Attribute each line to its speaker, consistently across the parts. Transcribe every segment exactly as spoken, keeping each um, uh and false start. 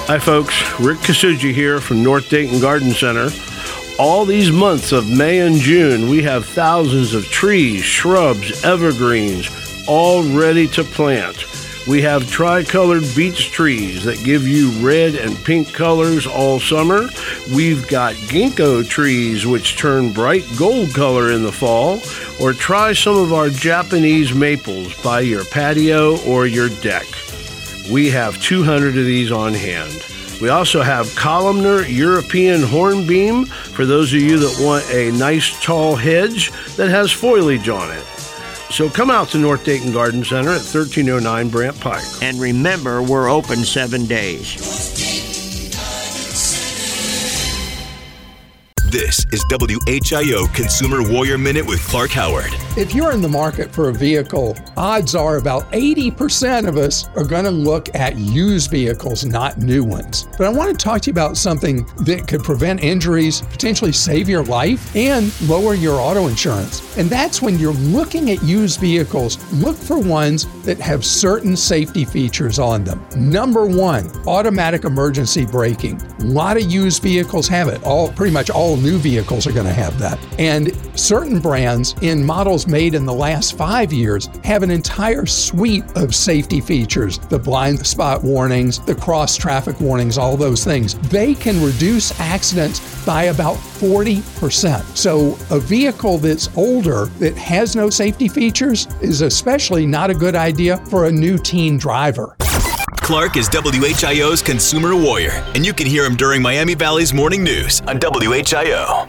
Speaker 1: Hi folks, Rick Kasuji here from North Dayton Garden Center. All these months of May and June, we have thousands of trees, shrubs, evergreens, all ready to plant. We have tri-colored beech trees that give you red and pink colors all summer. We've got ginkgo trees which turn bright gold color in the fall. Or try some of our Japanese maples by your patio or your deck. We have two hundred of these on hand. We also have columnar European hornbeam for those of you that want a nice tall hedge that has foliage on it. So come out to North Dayton Garden Center at thirteen oh nine Brant Pike.
Speaker 2: And remember, we're open seven days.
Speaker 3: This is W H I O Consumer Warrior Minute with Clark Howard.
Speaker 4: If you're in the market for a vehicle, odds are about eighty percent of us are going to look at used vehicles, not new ones. But I want to talk to you about something that could prevent injuries, potentially save your life, and lower your auto insurance. And that's when you're looking at used vehicles, look for ones that have certain safety features on them. Number one, automatic emergency braking. A lot of used vehicles have it. All pretty much all new vehicles are going to have that. And certain brands in models made in the last five years have an entire suite of safety features. The blind spot warnings, the cross traffic warnings, all those things. They can reduce accidents by about forty percent. So a vehicle that's older that has no safety features is especially not a good idea for a new teen driver.
Speaker 3: Clark is W H I O's Consumer Warrior, and you can hear him during Miami Valley's Morning News on W H I O.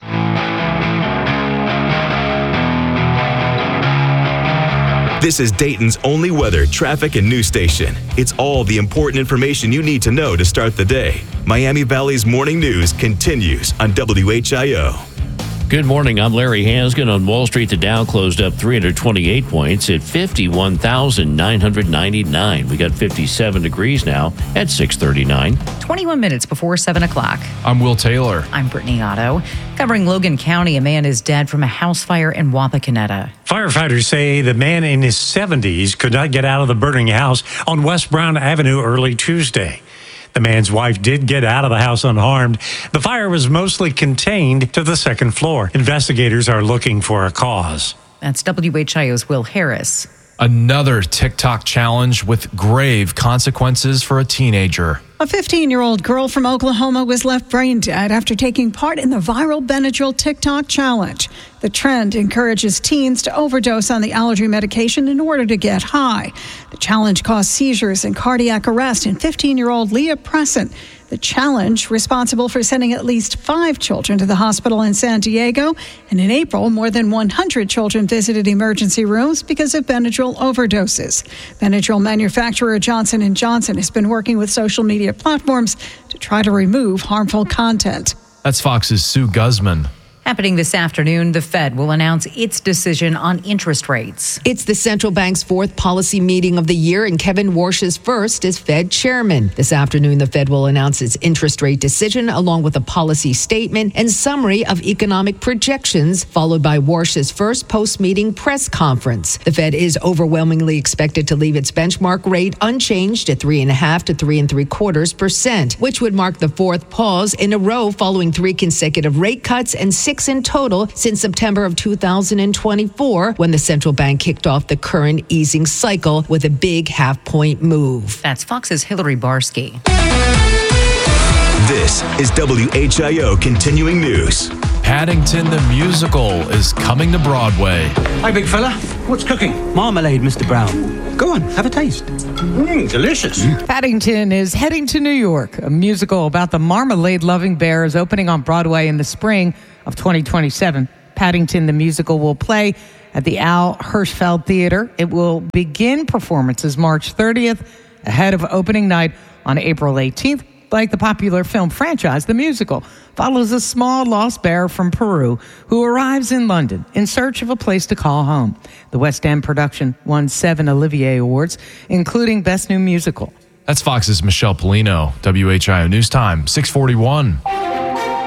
Speaker 3: This is Dayton's only weather, traffic, and news station. It's all the important information you need to know to start the day. Miami Valley's Morning News continues on W H I O.
Speaker 5: Good morning. I'm Larry Hansgen. On Wall Street, the Dow closed up three hundred twenty-eight points at fifty-one thousand nine hundred ninety-nine. We got fifty-seven degrees now at six thirty-nine.
Speaker 6: twenty-one minutes before seven o'clock.
Speaker 7: I'm Will Taylor.
Speaker 6: I'm Brittany Otto. Covering Logan County, a man is dead from a house fire in Wapakoneta.
Speaker 8: Firefighters say the man in his seventies could not get out of the burning house on West Brown Avenue early Tuesday. The man's wife did get out of the house unharmed. The fire was mostly contained to the second floor. Investigators are looking for a cause.
Speaker 6: That's W H I O's Will Harris.
Speaker 7: Another TikTok challenge with grave consequences for a teenager.
Speaker 9: A fifteen-year-old girl from Oklahoma was left brain dead after taking part in the viral Benadryl TikTok challenge. The trend encourages teens to overdose on the allergy medication in order to get high. The challenge caused seizures and cardiac arrest in fifteen-year-old Leah Presson. The challenge, responsible for sending at least five children to the hospital in San Diego. And in April, more than one hundred children visited emergency rooms because of Benadryl overdoses. Benadryl manufacturer Johnson and Johnson has been working with social media platforms to try to remove harmful content.
Speaker 7: That's Fox's Sue Guzman.
Speaker 6: Happening this afternoon, the Fed will announce its decision on interest rates.
Speaker 10: It's the central bank's fourth policy meeting of the year, and Kevin Warsh's first as Fed chairman. This afternoon, the Fed will announce its interest rate decision along with a policy statement and summary of economic projections, followed by Warsh's first post-meeting press conference. The Fed is overwhelmingly expected to leave its benchmark rate unchanged at three and a half to three and three quarters percent, which would mark the fourth pause in a row following three consecutive rate cuts and six in total since September of two thousand twenty-four, when the central bank kicked off the current easing cycle with a big half-point move.
Speaker 6: That's Fox's Hillary Barsky.
Speaker 3: This is W H I O Continuing News.
Speaker 7: Paddington the Musical is coming to Broadway.
Speaker 11: Hi, big fella. What's cooking? Marmalade, Mister Brown. Go on, have a taste. Mmm, delicious.
Speaker 12: Paddington is heading to New York. A musical about the marmalade-loving bear is opening on Broadway in the spring of twenty twenty-seven. Paddington the Musical will play at the Al Hirschfeld Theater. It will begin performances March thirtieth, ahead of opening night on April eighteenth. Like the popular film franchise, the musical follows a small lost bear from Peru who arrives in London in search of a place to call home. The West End production won seven Olivier Awards, including Best New Musical.
Speaker 7: That's Fox's Michelle Polino. W H I O News Time, six forty-one.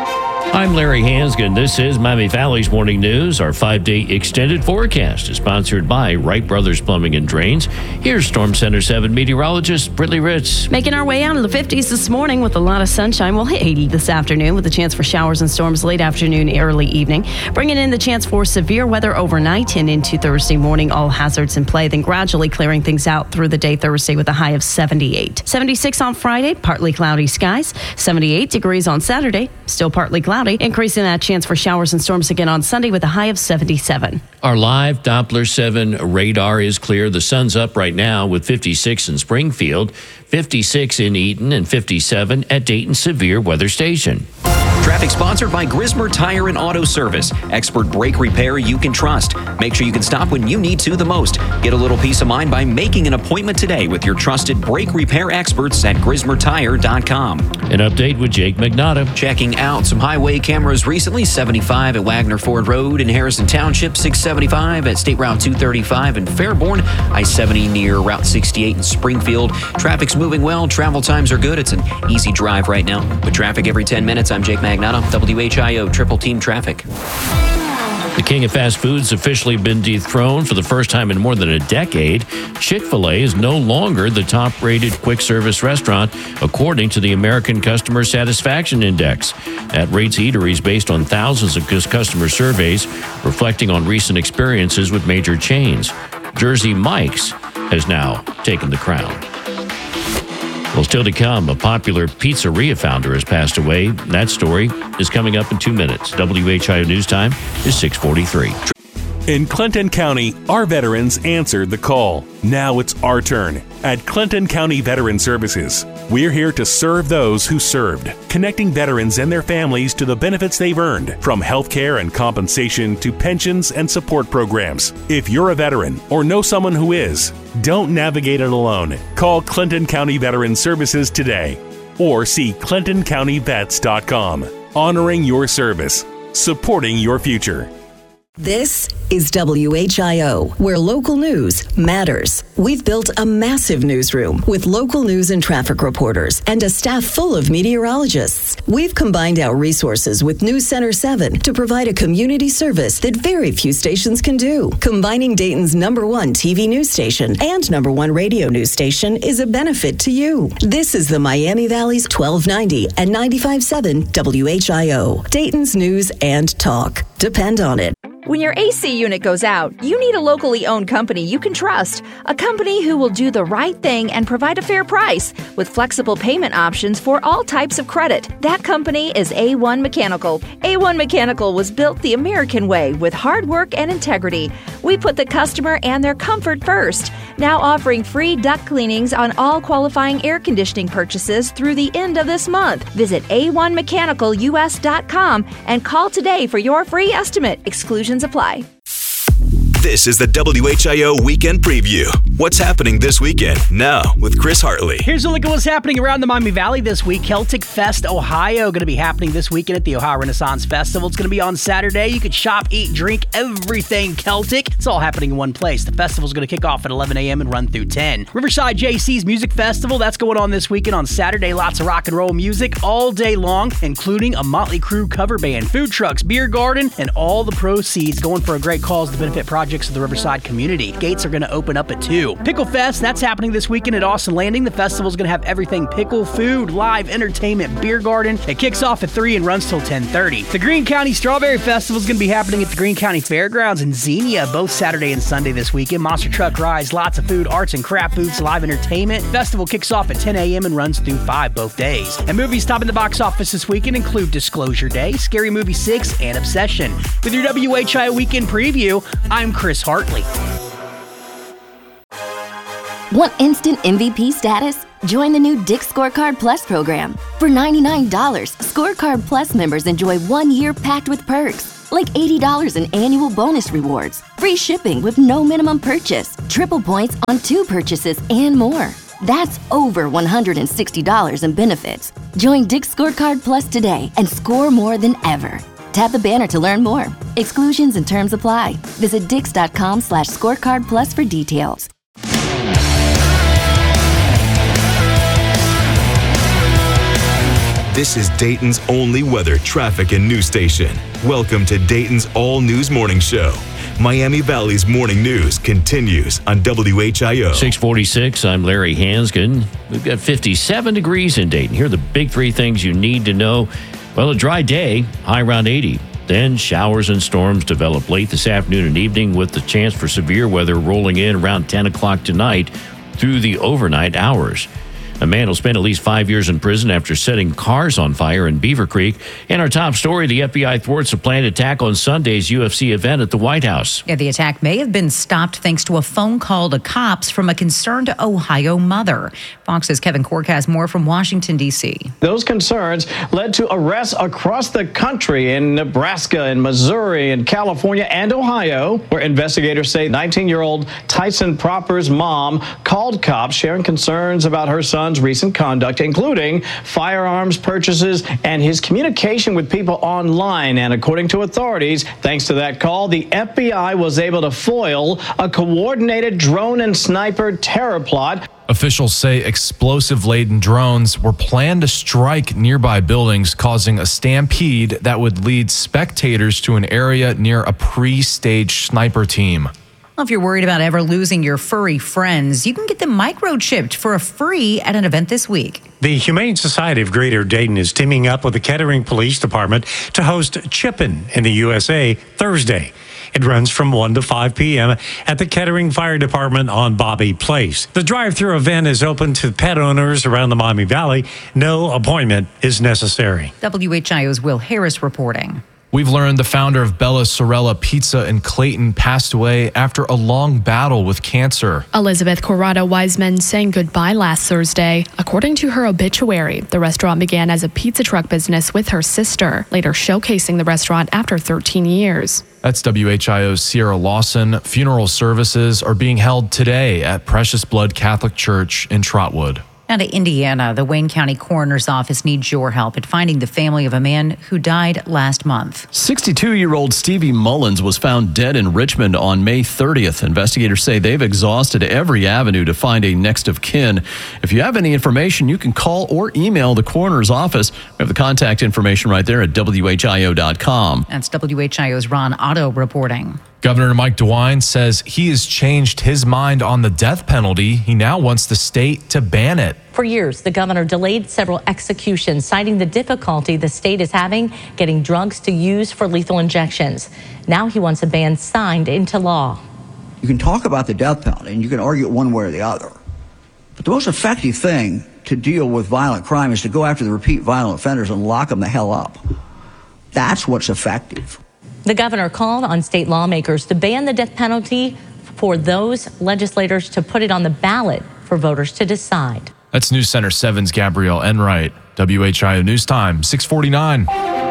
Speaker 5: I'm Larry Hansgen. This is Miami Valley's Morning News. Our five-day extended forecast is sponsored by Wright Brothers Plumbing and Drains. Here's Storm Center seven meteorologist Brittany Ritz.
Speaker 13: Making our way out of the fifties this morning with a lot of sunshine. We'll hit eighty this afternoon with a chance for showers and storms late afternoon, early evening. Bringing in the chance for severe weather overnight and into Thursday morning. All hazards in play, then gradually clearing things out through the day Thursday with a high of seventy-eight. seventy-six on Friday, partly cloudy skies. seventy-eight degrees on Saturday, still partly cloudy. Increasing that chance for showers and storms again on Sunday with a high of seventy-seven.
Speaker 5: Our live Doppler seven radar is clear. The sun's up right now with fifty-six in Springfield, fifty-six in Eaton, and fifty-seven at Dayton Severe Weather Station.
Speaker 14: Traffic sponsored by Grismer Tire and Auto Service. Expert brake repair you can trust. Make sure you can stop when you need to the most. Get a little peace of mind by making an appointment today with your trusted brake repair experts at grismer tire dot com.
Speaker 5: An update with Jake Magnotta.
Speaker 14: Checking out some highway cameras recently. seventy-five at Wagner Ford Road in Harrison Township. six seventy-five at State Route two thirty-five in Fairborn. I seventy near Route sixty-eight in Springfield. Traffic's moving well. Travel times are good. It's an easy drive right now. With traffic every ten minutes, I'm Jake Magnotta. W H I O Triple Team Traffic.
Speaker 5: The king of fast food's officially been dethroned for the first time in more than a decade. Chick-fil-A is no longer the top-rated quick-service restaurant, according to the American Customer Satisfaction Index. That rates eateries based on thousands of customer surveys, reflecting on recent experiences with major chains. Jersey Mike's has now taken the crown. Well, still to come, a popular pizzeria founder has passed away. That story is coming up in two minutes. W H I O News Time is six forty-three.
Speaker 15: In Clinton County, our veterans answered the call. Now it's our turn. At Clinton County Veteran Services, we're here to serve those who served, connecting veterans and their families to the benefits they've earned, from health care and compensation to pensions and support programs. If you're a veteran or know someone who is, don't navigate it alone. Call Clinton County Veteran Services today or see clinton county vets dot com. Honoring your service, supporting your future.
Speaker 16: This is W H I O, where local news matters. We've built a massive newsroom with local news and traffic reporters and a staff full of meteorologists. We've combined our resources with News Center seven to provide a community service that very few stations can do. Combining Dayton's number one T V news station and number one radio news station is a benefit to you. This is the Miami Valley's twelve ninety and ninety-five point seven W H I O, Dayton's news and talk. Depend on it.
Speaker 17: When your A C unit goes out, you need a locally owned company you can trust. A company who will do the right thing and provide a fair price with flexible payment options for all types of credit. That company is A one Mechanical. A one Mechanical was built the American way with hard work and integrity. We put the customer and their comfort first. Now offering free duct cleanings on all qualifying air conditioning purchases through the end of this month. Visit A one mechanical U S dot com and call today for your free estimate. Exclusions apply.
Speaker 3: This is the W H I O Weekend Preview. What's happening this weekend? Now with Chris Hartley.
Speaker 18: Here's a look at what's happening around the Miami Valley this week. Celtic Fest Ohio going to be happening this weekend at the Ohio Renaissance Festival. It's going to be on Saturday. You could shop, eat, drink, everything Celtic. It's all happening in one place. The festival's going to kick off at eleven a.m. and run through ten. Riverside J C's Music Festival, that's going on this weekend on Saturday. Lots of rock and roll music all day long, including a Motley Crue cover band, food trucks, beer garden, and all the proceeds going for a great cause to benefit projects of the Riverside community. Gates are going to open up at two. Pickle Fest, that's happening this weekend at Austin Landing. The festival is going to have everything pickle, food, live entertainment, beer garden. It kicks off at three and runs till ten thirty. The Greene County Strawberry Festival is going to be happening at the Greene County Fairgrounds in Xenia both Saturday and Sunday this weekend. Monster truck rides, lots of food, arts and craft booths, live entertainment. Festival kicks off at ten a.m. and runs through five both days. And movies topping the box office this weekend include Disclosure Day, Scary Movie six, and Obsession. With your W H I O Weekend Preview, I'm Chris Hartley.
Speaker 19: Want instant M V P status? Join the new Dick's Scorecard Plus program. For ninety-nine dollars, Scorecard Plus members enjoy one year packed with perks, like eighty dollars in annual bonus rewards, free shipping with no minimum purchase, triple points on two purchases, and more. That's over one hundred sixty dollars in benefits. Join Dick's Scorecard Plus today and score more than ever. Tap the banner to learn more. Exclusions and terms apply. Visit dix.com slash scorecard plus for details.
Speaker 3: This is Dayton's only weather, traffic, and news station. Welcome to Dayton's All News Morning Show. Miami Valley's morning news continues on W H I O.
Speaker 5: six forty-six, I'm Larry Hanskin. We've got fifty-seven degrees in Dayton. Here are the big three things you need to know. Well, a dry day, high around eighty. Then showers and storms develop late this afternoon and evening with the chance for severe weather rolling in around ten o'clock tonight through the overnight hours. A man will spend at least five years in prison after setting cars on fire in Beaver Creek. And our top story, the F B I thwarts a planned attack on Sunday's U F C event at the White House.
Speaker 6: Yeah, the attack may have been stopped thanks to a phone call to cops from a concerned Ohio mother. Fox's Kevin Cork has more from Washington, D C.
Speaker 20: Those concerns led to arrests across the country in Nebraska and Missouri and California and Ohio, where investigators say nineteen-year-old Tyson Proper's mom called cops sharing concerns about her son recent conduct, including firearms purchases and his communication with people online. And according to authorities, thanks to that call, the F B I was able to foil a coordinated drone and sniper terror plot.
Speaker 7: Officials say explosive-laden drones were planned to strike nearby buildings, causing a stampede that would lead spectators to an area near a pre-staged sniper team.
Speaker 6: Well, if you're worried about ever losing your furry friends, you can get them microchipped for a free at an event this week.
Speaker 8: The Humane Society of Greater Dayton is teaming up with the Kettering Police Department to host Chippin' in the U S A Thursday. It runs from one to five p.m. at the Kettering Fire Department on Bobby Place. The drive-through event is open to pet owners around the Miami Valley. No appointment is necessary.
Speaker 6: W H I O's Will Harris reporting.
Speaker 7: We've learned the founder of Bella Sorella Pizza in Clayton passed away after a long battle with cancer.
Speaker 21: Elizabeth Corrado Wiseman sang goodbye last Thursday. According to her obituary, the restaurant began as a pizza truck business with her sister, later showcasing the restaurant after thirteen years.
Speaker 7: That's W H I O's Sierra Lawson. Funeral services are being held today at Precious Blood Catholic Church in Trotwood.
Speaker 6: Now to Indiana, the Wayne County Coroner's Office needs your help at finding the family of a man who died last month.
Speaker 22: sixty-two-year-old Stevie Mullins was found dead in Richmond on May thirtieth. Investigators say they've exhausted every avenue to find a next of kin. If you have any information, you can call or email the coroner's office. We have the contact information right there at W H I O dot com.
Speaker 6: That's W H I O's Ron Otto reporting.
Speaker 7: Governor Mike DeWine says he has changed his mind on the death penalty. He now wants the state to ban it.
Speaker 23: For years, the governor delayed several executions, citing the difficulty the state is having getting drugs to use for lethal injections. Now he wants a ban signed into law.
Speaker 24: You can talk about the death penalty, and you can argue it one way or the other. But the most effective thing to deal with violent crime is to go after the repeat violent offenders and lock them the hell up. That's what's effective.
Speaker 23: The governor called on state lawmakers to ban the death penalty for those legislators to put it on the ballot for voters to decide.
Speaker 7: That's News Center seven's Gabrielle Enright. W H I O News Time, six forty-nine.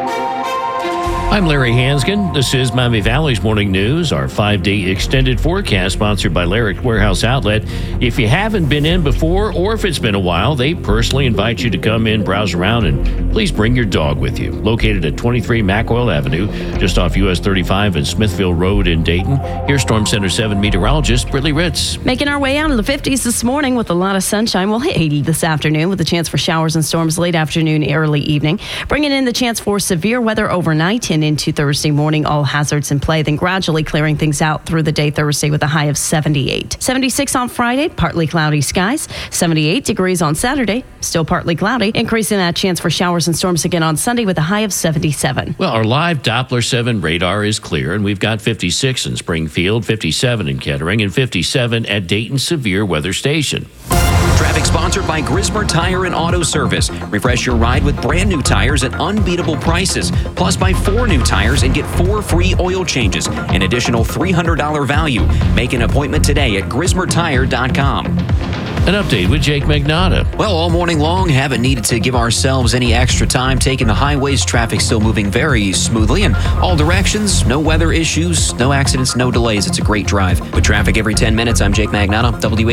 Speaker 5: I'm Larry Hanskin. This is Miami Valley's Morning News, our five-day extended forecast sponsored by Larrick Warehouse Outlet. If you haven't been in before or if it's been a while, they personally invite you to come in, browse around, and please bring your dog with you. Located at twenty-three Mackwell Avenue, just off U S thirty-five and Smithville Road in Dayton. Here's Storm Center seven meteorologist Brittany Ritz.
Speaker 13: Making our way out of the fifties this morning with a lot of sunshine. We'll hit eighty this afternoon with a chance for showers and storms late afternoon, early evening. Bringing in the chance for severe weather overnight and into Thursday morning, all hazards in play, then gradually clearing things out through the day Thursday with a high of seventy-eight. seventy-six on Friday, partly cloudy skies. seventy-eight degrees on Saturday, still partly cloudy. Increasing that chance for showers and storms again on Sunday with a high of seventy-seven.
Speaker 5: Well, our live Doppler seven radar is clear, and we've got fifty-six in Springfield, fifty-seven in Kettering, and fifty-seven at Dayton Severe Weather Station.
Speaker 14: Traffic sponsored by Grismer Tire and Auto Service. Refresh your ride with brand new tires at unbeatable prices. Plus, buy four new tires and get four free oil changes. An additional three hundred dollars value. Make an appointment today at grismer tire dot com.
Speaker 5: An update with Jake Magnotta.
Speaker 14: Well, all morning long, haven't needed to give ourselves any extra time taking the highways. Traffic still moving very smoothly in all directions. No weather issues, no accidents, no delays. It's a great drive. With traffic every ten minutes, I'm Jake Magnotta, W